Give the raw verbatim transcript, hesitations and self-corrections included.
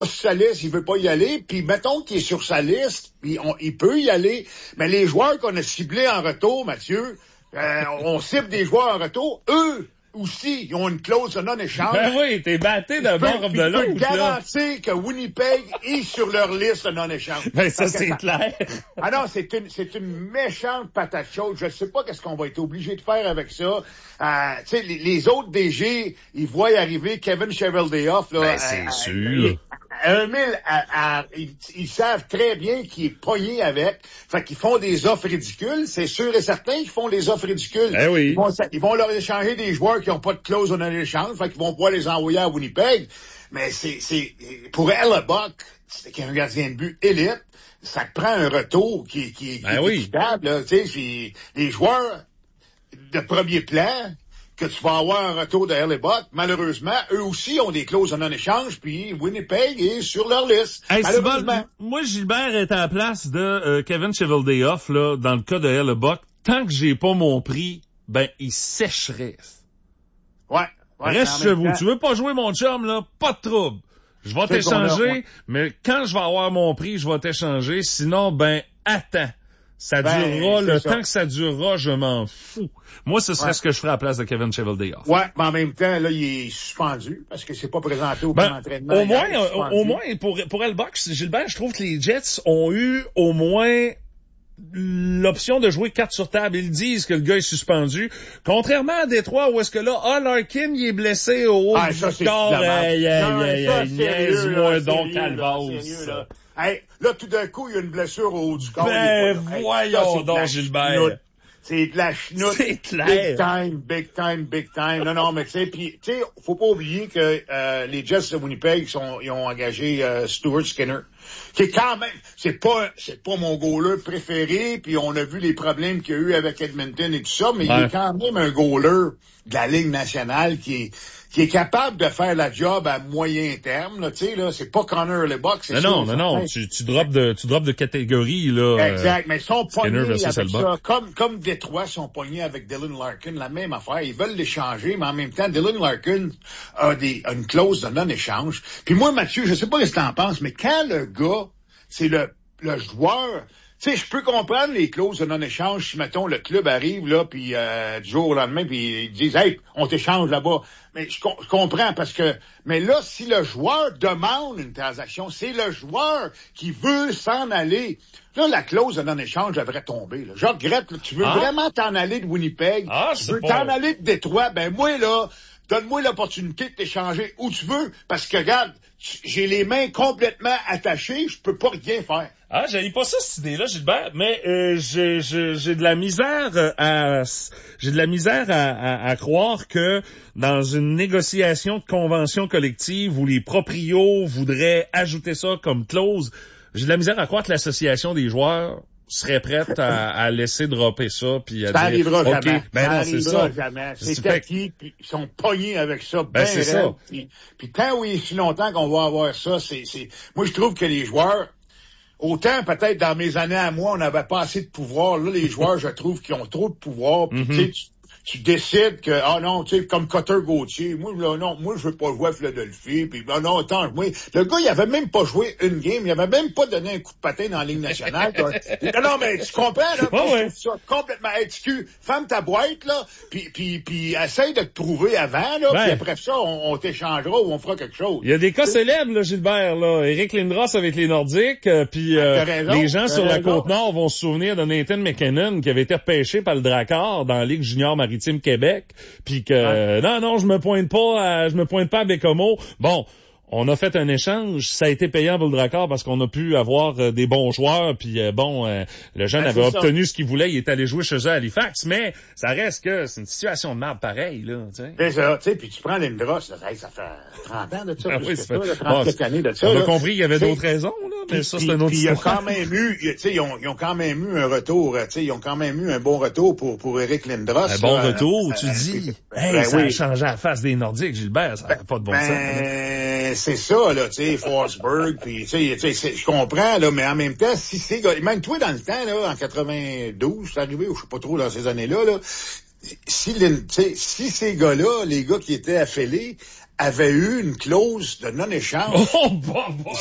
sur sa liste, il veut pas y aller, puis mettons qu'il est sur sa liste, puis on, il peut y aller, mais les joueurs qu'on a ciblés en retour, Mathieu, euh, on cible des joueurs en retour, eux aussi, ils ont une clause de non-échange. Ben oui, t'es batté d'un bord comme de l'autre. Je peux garantir que Winnipeg est sur leur liste de non-échange. Ben ça, c'est ça... clair. Ah non, c'est une, c'est une méchante patate chaude. Je sais pas qu'est-ce qu'on va être obligé de faire avec ça. Euh, tu sais, les, les autres D G, ils voient arriver Kevin Cheveldayoff, là. Ben, c'est à, sûr. À un mille, à, à, ils, ils savent très bien qu'il est pogné avec. Fait qu'ils font des offres ridicules. C'est sûr et certain qu'ils font des offres ridicules. Ben oui. Ils vont, ils vont leur échanger des joueurs qui n'ont pas de clause de non-échange. Fait qu'ils vont pouvoir les envoyer à Winnipeg. Mais c'est, c'est, pour Hellebuck, c'est un gardien de but élite. Ça te prend un retour qui, qui, qui ben est oui. équitable, là. Tu sais, les joueurs de premier plan, que tu vas avoir un retour de Hellebuck, malheureusement, eux aussi ont des clauses de non-échange, puis Winnipeg est sur leur liste. Hey, malheureusement. Bon, moi, Gilbert est à la place de euh, Kevin Cheveldayoff, là, dans le cas de Hellebuck. Tant que j'ai pas mon prix, ben, il sécherait. Ouais. ouais Reste chez vous. Temps. Tu veux pas jouer mon chum, là? Pas de trouble. Je vais t'échanger, ouais. mais quand je vais avoir mon prix, je vais t'échanger. Sinon, ben, attends. Ça ben, durera, le ça. temps que ça durera, je m'en fous. Moi, ce serait ouais. ce que je ferais à la place de Kevin Cheveldayoff. Ouais, mais en même temps, là, il est suspendu, parce que c'est pas présenté au ben, entraînement. Au moins, au, au moins, pour, pour Hellebuck, Gilbert, je trouve que les Jets ont eu au moins l'option de jouer carte sur table. Ils disent que le gars est suspendu. Contrairement à Détroit, où est-ce que là, ah, Larkin, il est blessé au haut ah, du ça, corps. Aïe, aïe, aïe, niaise-moi donc, Calvas. Hey, là, tout d'un coup, il y a une blessure au haut du corps. Ben, voyons hey, donc, Gilbert. C'est de la chenoute. C'est clair. Big time, big time, big time. Non, non, mais tu sais, puis tu sais, faut pas oublier que euh, les Jets de Winnipeg sont, ils ont engagé euh, Stuart Skinner, qui est quand même, c'est pas, c'est pas mon goaler préféré. Puis on a vu les problèmes qu'il y a eu avec Edmonton et tout ça, mais ouais. il est quand même un goaler de la Ligue nationale qui est qui est capable de faire la job à moyen terme, là, tu sais, là, c'est pas Connor Hellebuck, c'est non, non, non, non, tu, tu drops de, tu drops de catégorie, là. Exact, mais ils sont pognés avec Hellebuck. ça, comme, comme Détroit sont pognés avec Dylan Larkin, la même affaire, ils veulent l'échanger, mais en même temps, Dylan Larkin a des, a une clause de non-échange. Puis moi, Mathieu, je sais pas ce que t'en penses, mais quand le gars, c'est le, le joueur, tu sais, je peux comprendre les clauses de non-échange si, mettons, le club arrive, là, puis euh, du jour au lendemain, puis ils disent « Hey, on t'échange là-bas ». Mais je, je comprends, parce que... Mais là, si le joueur demande une transaction, c'est le joueur qui veut s'en aller. Là, la clause de non-échange devrait tomber. Là. Je regrette, là, tu veux ah. vraiment t'en aller de Winnipeg, ah, tu veux pas... t'en aller de Détroit, ben moi, là... Donne-moi l'opportunité de t'échanger où tu veux, parce que, regarde, j'ai les mains complètement attachées, je peux pas rien faire. Ah, j'avais pas ça, cette idée-là, Gilbert, mais euh, j'ai, j'ai, j'ai de la misère à j'ai de la misère à, à, à croire que dans une négociation de convention collective où les proprios voudraient ajouter ça comme clause, j'ai de la misère à croire que l'association des joueurs serait prête à, à laisser dropper ça puis à ça dire arrivera OK, jamais. ben ça non, arrivera c'est ça. jamais. C'est acquis, puis ils sont pognés avec ça. Ben, c'est ça. Puis, puis tant oui, si longtemps qu'on va avoir ça, c'est, c'est, moi, je trouve que les joueurs, autant peut-être dans mes années à moi, on n'avait pas assez de pouvoir. Là, les joueurs, je trouve qu'ils ont trop de pouvoir. Puis, mm-hmm. tu sais, tu, tu décides que, ah non, tu sais, comme Cutter Gauthier, moi, là, non, moi, je veux pas jouer à Philadelphie, puis ah non, attends, moi, le gars, il avait même pas joué une game, il avait même pas donné un coup de patin dans la Ligue nationale. non, non, mais tu comprends, là, oh, ouais. ça complètement, hey, tu ferme ta boîte, là, puis, puis, puis, essaye de te prouver avant, là, ben. puis après ça, on, on t'échangera ou on fera quelque chose. Il y a des cas célèbres, là, Gilbert, là, Eric Lindros avec les Nordiques, euh, puis euh, raison, les gens sur raison. la Côte-Nord vont se souvenir de Nathan McKinnon qui avait été repêché par le Drakkar dans la Ligue junior maritime Québec. Puis que ouais. non non je me pointe pas à, je me pointe pas à Bécomo. Bon, on a fait un échange, ça a été payant pour le Drakkar parce qu'on a pu avoir euh, des bons joueurs, puis euh, bon, euh, le jeune ben, avait obtenu ça. Ce qu'il voulait, il est allé jouer chez eux à Halifax, mais ça reste que c'est une situation de merde pareille, là, tu sais. C'est ça, tu sais, puis tu prends Lindros, ça, ça fait trente ans de ça, ah, plus oui, que ça ça, fait... là, trente-sept bon, années de ça. On là. a compris qu'il y avait t'sais, d'autres raisons, là, mais pis, ça, c'est un autre Puis il y a quand même eu, tu sais, ils ont, ils ont quand même eu un retour, tu sais, ils ont quand même eu un bon retour pour, pour Eric Lindros. Un bon là, retour, euh, tu euh, dis. Ben, hey, ben, ça oui. a changé la face des Nordiques, Gilbert, ça n'a ben, pas de bon ben, sens. Ben, c'est ça, là, tu sais, Forsberg, puis tu sais, je comprends, là, mais en même temps, si ces gars, même toi, dans le temps, là, en quatre-vingt-douze, c'est arrivé, ou je sais pas trop, dans ces années-là, là, si, les, si ces gars-là, les gars qui étaient affiliés, avait eu une clause de non-échange. Oh, bah, bah.